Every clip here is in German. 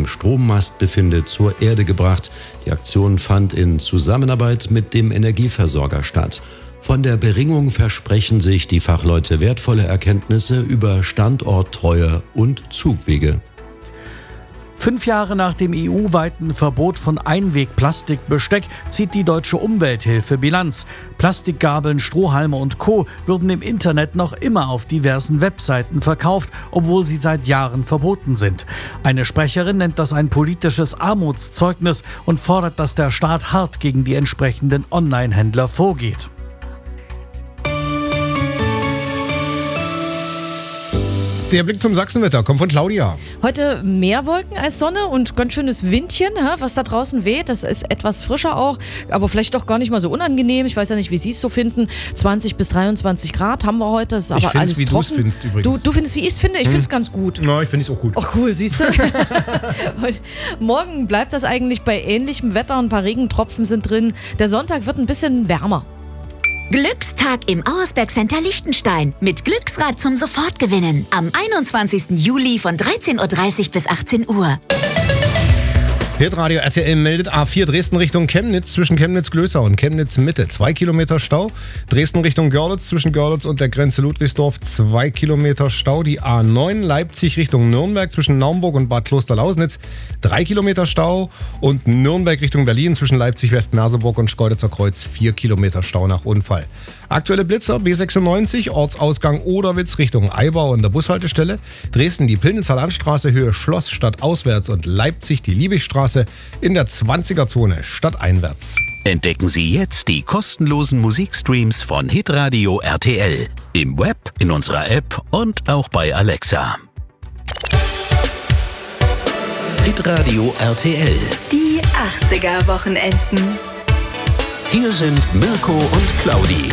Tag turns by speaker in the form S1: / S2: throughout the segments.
S1: am Strommast befindet, zur Erde gebracht. Die Aktion fand in Zusammenarbeit mit dem Energieversorger statt. Von der Beringung versprechen sich die Fachleute wertvolle Erkenntnisse über Standorttreue und Zugwege.
S2: 5 Jahre nach dem EU-weiten Verbot von Einwegplastikbesteck zieht die Deutsche Umwelthilfe Bilanz. Plastikgabeln, Strohhalme und Co. würden im Internet noch immer auf diversen Webseiten verkauft, obwohl sie seit Jahren verboten sind. Eine Sprecherin nennt das ein politisches Armutszeugnis und fordert, dass der Staat hart gegen die entsprechenden Online-Händler vorgeht.
S3: Der Blick zum Sachsenwetter kommt von Claudia.
S4: Heute mehr Wolken als Sonne und ganz schönes Windchen, was da draußen weht. Das ist etwas frischer auch, aber vielleicht doch gar nicht mal so unangenehm. Ich weiß ja nicht, wie Sie es so finden. 20 bis 23 Grad haben wir heute. Das ist aber
S3: ich finde
S4: alles
S3: es, wie du es findest übrigens.
S4: Du findest, wie ich es finde? Ich finde es ganz gut.
S3: Ja, ich finde es auch gut.
S4: Ach cool, siehst du? Morgen bleibt das eigentlich bei ähnlichem Wetter. Ein paar Regentropfen sind drin. Der Sonntag wird ein bisschen wärmer.
S5: Glückstag im Auersberg Center Liechtenstein mit Glücksrad zum Sofortgewinnen. Am 21. Juli von 13.30 Uhr bis 18 Uhr.
S3: Hitradio RTL meldet A4 Dresden Richtung Chemnitz zwischen Chemnitz-Glößau und Chemnitz-Mitte 2 Kilometer Stau. Dresden Richtung Görlitz zwischen Görlitz und der Grenze Ludwigsdorf 2 Kilometer Stau. Die A9 Leipzig Richtung Nürnberg zwischen Naumburg und Bad Klosterlausnitz 3 Kilometer Stau. Und Nürnberg Richtung Berlin zwischen Leipzig-West-Merseburg und Schkeuditzer Kreuz 4 Kilometer Stau nach Unfall. Aktuelle Blitzer B96 Ortsausgang Oderwitz Richtung Eibau an der Bushaltestelle. Dresden die Pillnitzer Landstraße Höhe Schloss stadtauswärts und Leipzig die Liebigstraße in der 20er-Zone stadteinwärts.
S6: Entdecken Sie jetzt die kostenlosen Musikstreams von Hitradio RTL. Im Web, in unserer App und auch bei Alexa. Hitradio RTL.
S5: Die 80er-Wochenenden.
S6: Hier sind Mirko und Claudi.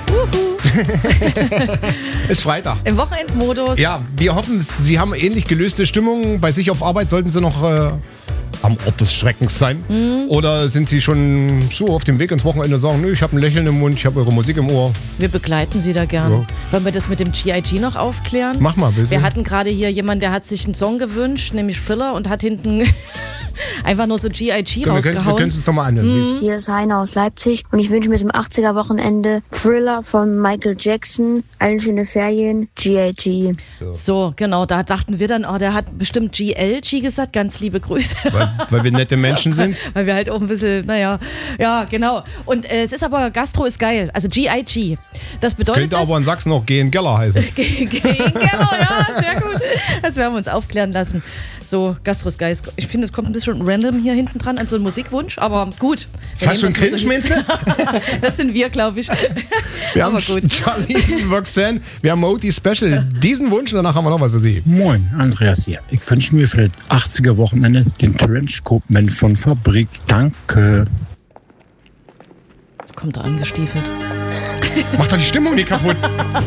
S3: Ist Freitag.
S4: Im Wochenendmodus.
S3: Ja, wir hoffen, Sie haben ähnlich gelöste Stimmung. Bei sich auf Arbeit sollten Sie noch am Ort des Schreckens sein. Oder sind Sie schon so auf dem Weg ins Wochenende und sagen, nö, ich habe ein Lächeln im Mund, ich habe eure Musik im Ohr.
S4: Wir begleiten Sie da gern.
S3: Ja.
S4: Wollen wir das mit dem G.I.G. noch aufklären?
S3: Mach mal bitte.
S4: Wir hatten gerade hier jemanden, der hat sich einen Song gewünscht, nämlich Thriller, und hat hinten einfach nur so G.I.G.
S3: Wir
S4: rausgehauen.
S3: können es doch mal anhören.
S7: Hier ist Heiner aus Leipzig und ich wünsche mir zum 80er-Wochenende Thriller von Michael Jackson, allen schöne Ferien, G.I.G.
S4: So, genau, da dachten wir dann, der hat bestimmt G.L.G. gesagt, ganz liebe Grüße.
S3: Weil wir nette Menschen sind.
S4: Weil wir halt auch ein bisschen, ja, genau. Und es ist aber, Gastro ist geil, also G.I.G. Das bedeutet,
S3: Könnte aber in Sachsen auch Gehen Geller heißen.
S4: Gehen Geller, ja, sehr gut. Das werden wir uns aufklären lassen. So, Gastro ist geil. Ich finde, es kommt ein bisschen random hier hinten dran an so einen Musikwunsch, aber gut.
S3: Fast schon cringe, meinst du?
S4: Das sind wir, glaube ich.
S3: Wir
S4: aber
S3: haben
S4: gut.
S3: Charlie, Roxanne, wir haben Moti Special. Diesen Wunsch und danach haben wir noch was für Sie.
S8: Moin, Andreas hier. Ich wünsche mir für das 80er-Wochenende den Trenchcoat-Man von Fabrik. Danke.
S4: Kommt da angestiefelt.
S3: Macht doch die Stimmung nicht kaputt.